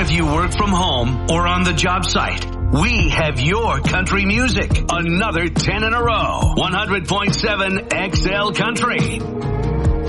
If you work from home or on the job site, we have your country music. Another 10 in a row. 100.7 XL Country.